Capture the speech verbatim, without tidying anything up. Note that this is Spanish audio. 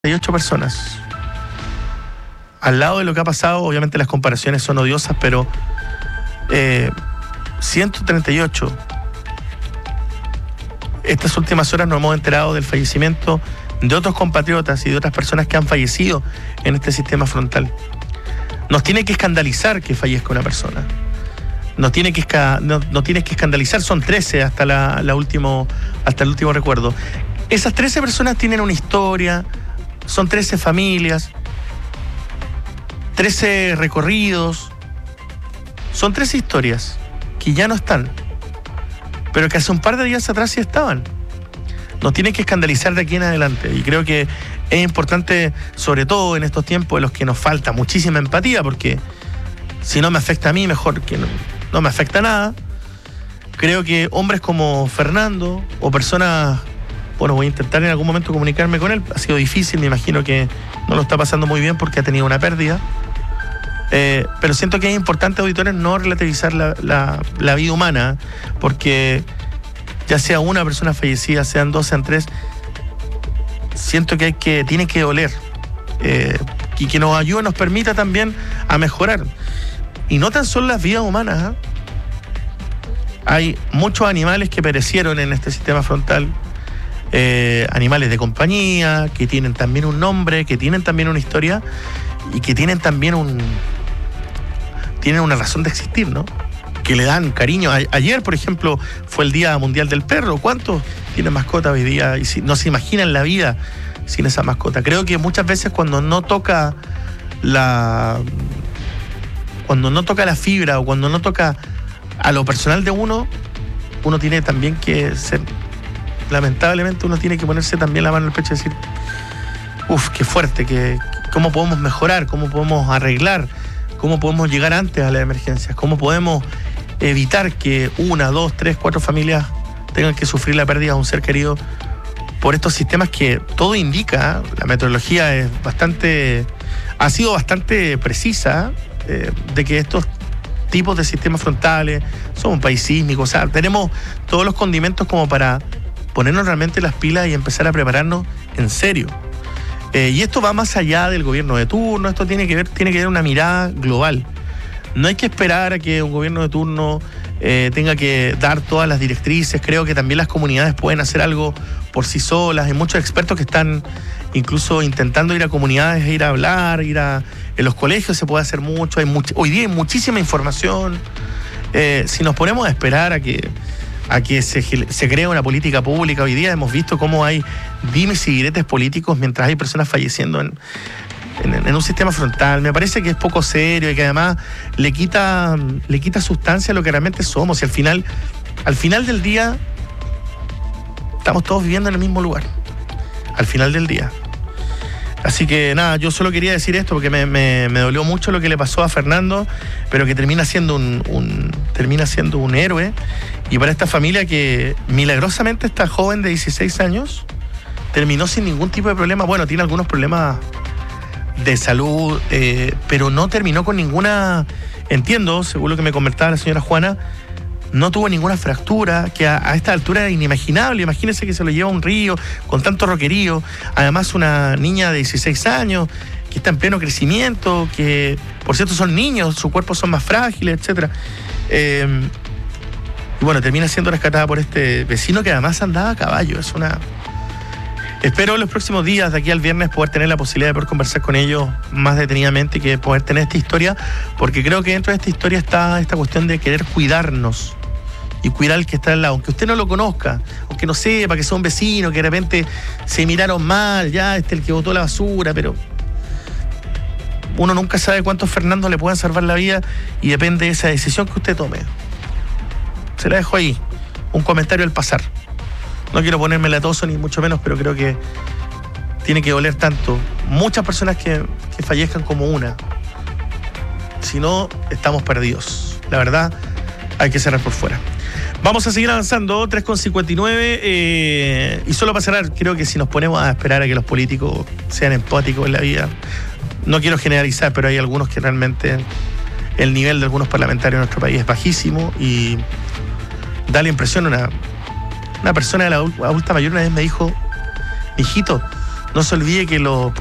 y ocho personas. Al lado de lo que ha pasado, obviamente las comparaciones son odiosas, pero eh, ciento treinta y ocho. Estas últimas horas nos hemos enterado del fallecimiento de otros compatriotas y de otras personas que han fallecido en este sistema frontal. Nos tiene que escandalizar que fallezca una persona. Nos tiene que, no, no tiene que escandalizar, son trece hasta, la, la último, hasta el último recuerdo. Esas trece personas tienen una historia, son trece familias, trece recorridos, son trece historias que ya no están, pero que hace un par de días atrás sí estaban. Nos tienen que escandalizar de aquí en adelante, y creo que es importante, sobre todo en estos tiempos en los que nos falta muchísima empatía, porque si no me afecta a mí, mejor que no, no me afecta nada. Creo que hombres como Fernando, o personas, bueno, voy a intentar en algún momento comunicarme con él, ha sido difícil, me imagino que no lo está pasando muy bien porque ha tenido una pérdida, eh, pero siento que es importante, auditores, no relativizar la, la, la vida humana, porque ya sea una persona fallecida, sean dos, sean tres, siento que hay que, tiene que doler, eh, y que nos ayude, nos permita también a mejorar. Y no tan solo las vidas humanas, ¿eh? Hay muchos animales que perecieron en este sistema frontal, eh, animales de compañía, que tienen también un nombre, que tienen también una historia, y que tienen también un tienen una razón de existir, ¿no? Que le dan cariño. A, ayer, por ejemplo, fue el Día Mundial del Perro. ¿Cuántos tienen mascota hoy día? Y si, no se imaginan la vida sin esa mascota. Creo que muchas veces cuando no toca la cuando no toca la fibra, o cuando no toca a lo personal de uno, uno tiene también que ser, lamentablemente uno tiene que ponerse también la mano en el pecho y decir, uff, qué fuerte, que, cómo podemos mejorar, cómo podemos arreglar, cómo podemos llegar antes a las emergencias, cómo podemos evitar que una, dos, tres, cuatro familias tengan que sufrir la pérdida de un ser querido por estos sistemas que todo indica, la metodología es bastante, ha sido bastante precisa, eh, de que estos tipos de sistemas frontales son un país sísmico, o sea, tenemos todos los condimentos como para ponernos realmente las pilas y empezar a prepararnos en serio. Eh, y esto va más allá del gobierno de turno, esto tiene que ver, tiene que ver una mirada global. No hay que esperar a que un gobierno de turno eh, tenga que dar todas las directrices. Creo que también las comunidades pueden hacer algo por sí solas. Hay muchos expertos que están incluso intentando ir a comunidades, ir a hablar, ir a... En los colegios se puede hacer mucho, hay much, hoy día hay muchísima información. Eh, si nos ponemos a esperar a que, a que se, se cree una política pública, hoy día hemos visto cómo hay dimes y diretes políticos mientras hay personas falleciendo en, en, en un sistema frontal. Me parece que es poco serio y que además le quita, le quita sustancia a lo que realmente somos. Y al final, al final del día, estamos todos viviendo en el mismo lugar. Al final del día. Así que nada, yo solo quería decir esto porque me, me, me dolió mucho lo que le pasó a Fernando, pero que termina siendo un, un termina siendo un héroe. Y para esta familia que milagrosamente esta joven de dieciséis años terminó sin ningún tipo de problema. Bueno, tiene algunos problemas de salud, eh, pero no terminó con ninguna, entiendo, según lo que me comentaba la señora Juana, no tuvo ninguna fractura, que a, a esta altura era inimaginable. Imagínense que se lo lleva a un río con tanto roquerío. Además, una niña de dieciséis años que está en pleno crecimiento, que por cierto son niños, sus cuerpos son más frágiles, etcétera. Eh, y bueno, termina siendo rescatada por este vecino que además andaba a caballo. Es una... Espero en los próximos días, de aquí al viernes, poder tener la posibilidad de poder conversar con ellos más detenidamente, que poder tener esta historia, porque creo que dentro de esta historia está esta cuestión de querer cuidarnos y cuidar al que está al lado, aunque usted no lo conozca, aunque no sepa que sea un vecino, que de repente se miraron mal, ya este el que botó la basura, pero uno nunca sabe cuántos Fernando le puedan salvar la vida, y depende de esa decisión que usted tome. Se la dejo ahí, un comentario al pasar. No quiero ponerme latoso ni mucho menos, pero creo que tiene que doler tanto muchas personas que, que fallezcan como una. Si no, estamos perdidos. La verdad, hay que cerrar por fuera. Vamos a seguir avanzando, tres con cincuenta y nueve, eh, y solo para cerrar, creo que si nos ponemos a esperar a que los políticos sean empáticos en la vida, no quiero generalizar, pero hay algunos que realmente el nivel de algunos parlamentarios en nuestro país es bajísimo, y da la impresión, una, una persona de la adulta mayor una vez me dijo, mijito, No se olvide que los